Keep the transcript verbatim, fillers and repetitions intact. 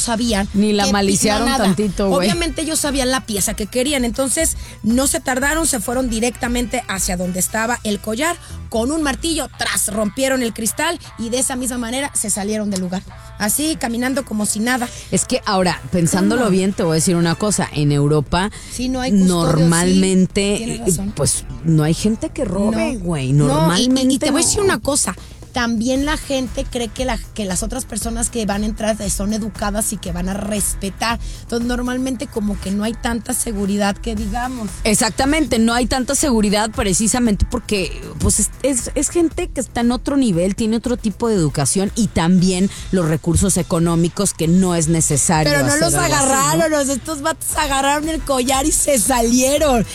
sabían. Ni la que- maliciaron nada. tantito, güey. Obviamente ellos sabían la pieza que querían, entonces no se tardaron, se fueron directamente hacia donde estaba el collar, con un martillo, tras, rompieron el cristal y de esa misma manera se salieron del lugar. Así, caminando como si nada. Es que ahora, pensándolo ¿Cómo? bien, te voy a decir una cosa. En Europa, Sí, no hay custodios, normalmente, sí, tienes razón. pues, no hay gente que robe, No. güey. No, y- Normalmente y, y te voy a no. decir una cosa. También la gente cree que, la, que las otras personas que van a entrar son educadas y que van a respetar. Entonces, normalmente como que no hay tanta seguridad que digamos. Exactamente, no hay tanta seguridad precisamente porque pues es, es, es gente que está en otro nivel, tiene otro tipo de educación y también los recursos económicos que no es necesario. Pero no hacer los algo así, agarraron, ¿no? los- estos vatos agarraron el collar y se salieron.